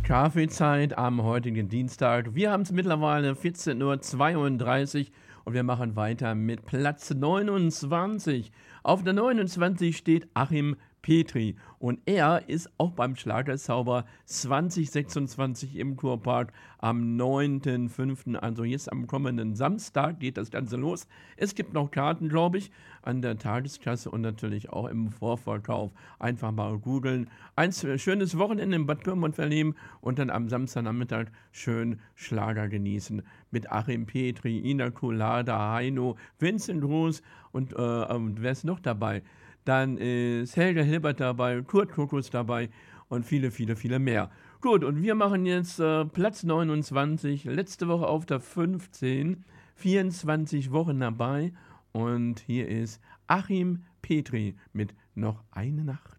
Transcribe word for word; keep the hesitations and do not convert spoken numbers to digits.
Kaffeezeit am heutigen Dienstag. Wir haben es mittlerweile vierzehn Uhr zweiunddreißig und wir machen weiter mit Platz neunundzwanzig. Auf der neunundzwanzig steht Achim Petri und er ist auch beim Schlagerzauber zwanzig sechsundzwanzig im Kurpark am neunten fünften Also jetzt am kommenden Samstag geht das Ganze los. Es gibt noch Karten, glaube ich, an der Tageskasse und natürlich auch im Vorverkauf. Einfach mal googeln. Ein schönes Wochenende in Bad Pyrmont verleben und dann am Samstagnachmittag schön Schlager genießen. Mit Achim Petri, Ina Colada, Heino, Vincent Groß und, äh, und wer ist noch dabei? Dann ist Helga Hilbert dabei, Kurt Kuckuck dabei und viele, viele, viele mehr. Gut, und wir machen jetzt äh, Platz neunundzwanzig, letzte Woche auf der fünfzehn, vierundzwanzig Wochen dabei. Und hier ist Achim Petri mit Noch eine Nacht.